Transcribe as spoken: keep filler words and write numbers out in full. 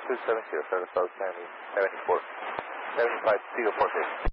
two seven zero, Sarasota County, seventy-four, seventy-five, zero four six.